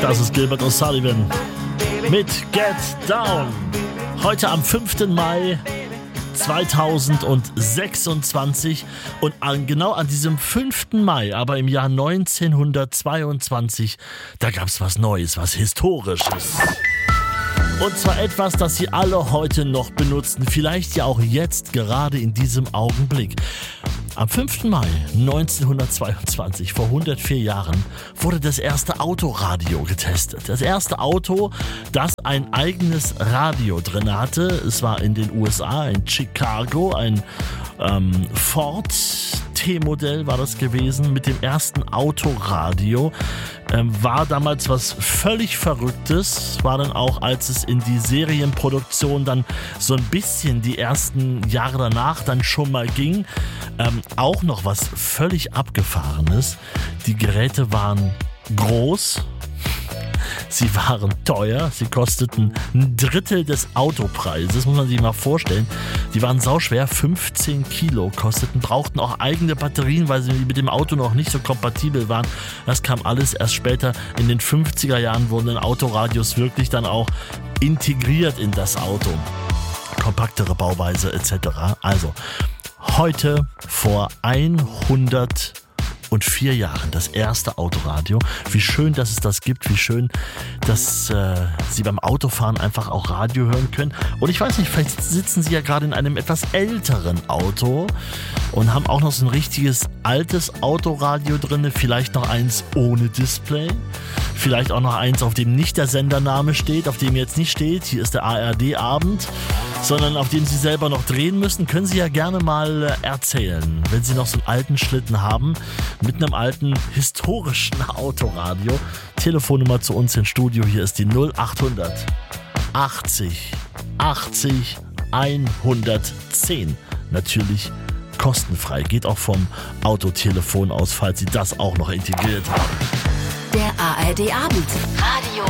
Das ist Gilbert O'Sullivan mit Get Down. Heute am 5. Mai 2026 und genau an diesem 5. Mai, aber im Jahr 1922, da gab es was Neues, was Historisches. Und zwar etwas, das Sie alle heute noch benutzen, vielleicht ja auch jetzt, gerade in diesem Augenblick. Am 5. Mai 1922, vor 104 Jahren, wurde das erste Autoradio getestet. Das erste Auto, das ein eigenes Radio drin hatte. Es war in den USA, in Chicago, ein Ford T-Modell war das gewesen, mit dem ersten Autoradio. War damals was völlig Verrücktes, war dann auch, als es in die Serienproduktion dann so ein bisschen die ersten Jahre danach dann schon mal ging, auch noch was völlig Abgefahrenes. Die Geräte waren groß, sie waren teuer, sie kosteten ein Drittel des Autopreises, muss man sich mal vorstellen. Die waren sauschwer, 15 Kilo kosteten, brauchten auch eigene Batterien, weil sie mit dem Auto noch nicht so kompatibel waren. Das kam alles erst später. In den 50er Jahren wurden dann Autoradios wirklich dann auch integriert in das Auto. Kompaktere Bauweise etc. Also, heute vor 104 Jahren das erste Autoradio. Wie schön, dass es das gibt, wie schön, dass Sie beim Autofahren einfach auch Radio hören können. Und ich weiß nicht, vielleicht sitzen Sie ja gerade in einem etwas älteren Auto und haben auch noch so ein richtiges altes Autoradio drin, vielleicht noch eins ohne Display, vielleicht auch noch eins, auf dem nicht der Sendername steht, auf dem jetzt nicht steht, hier ist der ARD-Abend, sondern auf dem Sie selber noch drehen müssen. Können Sie ja gerne mal erzählen, wenn Sie noch so einen alten Schlitten haben, mit einem alten historischen Autoradio. Telefonnummer zu uns ins Studio, hier ist die 0800 80 80 110. Natürlich kostenfrei, geht auch vom Autotelefon aus, falls Sie das auch noch integriert haben. Der ARD-Abend. Radio